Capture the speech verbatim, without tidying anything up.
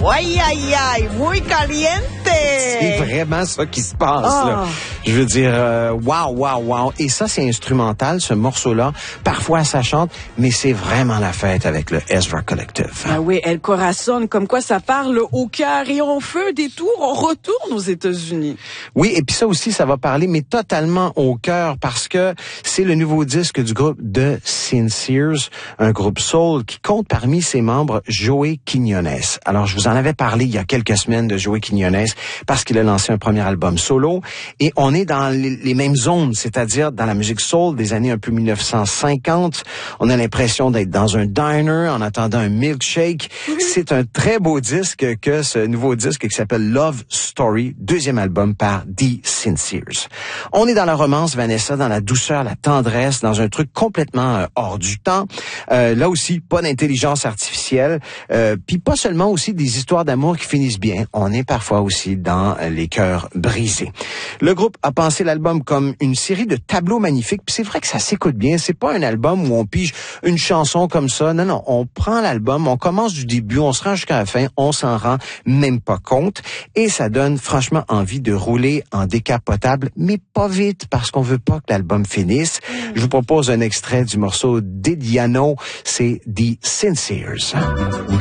Aïe, aïe, aïe, muy caliente! C'est vraiment ça qui se passe, oh. là. Je veux dire, euh, wow, wow, wow. Et ça, c'est instrumental, ce morceau-là. Parfois, ça chante, mais c'est vraiment la fête avec le Ezra Collective. Ah oui, El Corazon, comme quoi ça parle au cœur et on fait des tours, on retourne aux États-Unis. Oui, et puis ça aussi, ça va parler, mais totalement au cœur, parce que c'est le nouveau disque du groupe The Sincers, un groupe soul qui compte parmi ses membres Joey Quiñones. Alors, je vous en avais parlé il y a quelques semaines de Joey Quiñones, parce qu'il a lancé un premier album solo, et on est dans les, les mêmes zones, c'est-à-dire dans la musique soul des années un peu mille neuf cent cinquante. On a l'impression d'être dans un diner en attendant un milkshake. Oui. C'est un très beau disque que ce nouveau disque qui s'appelle Love Story, deuxième album par The Sincers. On est dans la romance, Vanessa, dans la douceur, la tendresse, dans un truc complètement euh, hors du temps. Euh, là aussi, pas d'intelligence artificielle, euh, puis pas seulement aussi des histoires d'amour qui finissent bien. On est parfois aussi dans euh, les cœurs brisés. Le groupe a pensé l'album comme une série de tableaux magnifiques, puis c'est vrai que ça s'écoute bien. C'est pas un album où on pige une chanson comme ça. Non, non, on prend l'album, on commence du début, on se rend jusqu'à la fin, on s'en rend même pas compte, et ça donne franchement envie de rouler en décapotable, mais pas vite, parce qu'on veut pas que l'album finisse. Je vous propose un extrait du morceau Didiano, c'est The Sincers.